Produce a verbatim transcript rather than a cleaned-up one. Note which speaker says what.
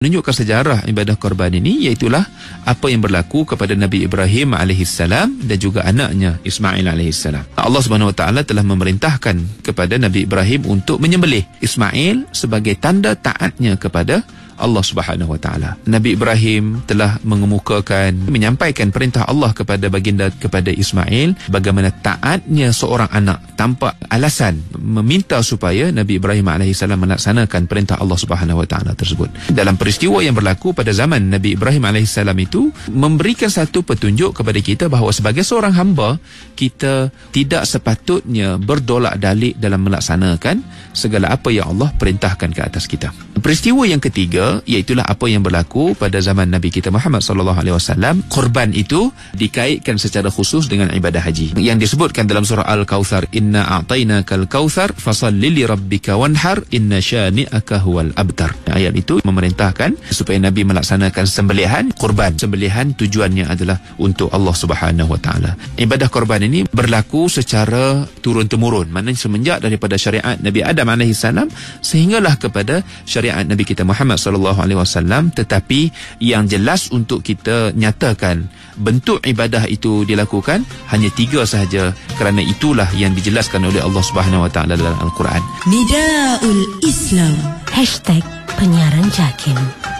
Speaker 1: Menunjukkan sejarah ibadah korban ini, iaitulah apa yang berlaku kepada Nabi Ibrahim alaihissalam dan juga anaknya Ismail alaihissalam. Allah Subhanahu Wa Taala telah memerintahkan kepada Nabi Ibrahim untuk menyembelih Ismail sebagai tanda taatnya kepada Allah Subhanahu Wa Taala. Nabi Ibrahim telah mengemukakan, menyampaikan perintah Allah kepada baginda, kepada Ismail, bagaimana taatnya seorang anak tanpa alasan, meminta supaya Nabi Ibrahim alaihissalam melaksanakan perintah Allah Subhanahu Wa Taala tersebut. Dalam peristiwa yang berlaku pada zaman Nabi Ibrahim alaihissalam itu memberikan satu petunjuk kepada kita bahawa sebagai seorang hamba, kita tidak sepatutnya berdolak-dalik dalam melaksanakan segala apa yang Allah perintahkan ke atas kita. Peristiwa yang ketiga, iaitulah apa yang berlaku pada zaman Nabi kita Muhammad sallallahu alaihi wasallam. Korban itu dikaitkan secara khusus dengan ibadah haji, yang disebutkan dalam surah Al-Kautsar, inna a'tainakal kautsar fasalli li rabbika wanhar inna syani'aka huwal abtar. Ayat itu memerintahkan supaya Nabi melaksanakan sembelihan korban. Sembelihan tujuannya adalah untuk Allah Subhanahu Wa Taala. Ibadah korban ini berlaku secara turun-temurun, maknanya semenjak daripada syariat Nabi Adam alaihissalam sehinggalah kepada syariat Nabi kita Muhammad sallallahu alaihi wasallam. Tetapi yang jelas untuk kita nyatakan bentuk ibadah itu dilakukan hanya tiga sahaja, kerana itulah yang dijelaskan oleh Allah Subhanahu Wa Taala dalam Al-Quran.
Speaker 2: Nidaul Islam Hashtag Penyiaran Jakin.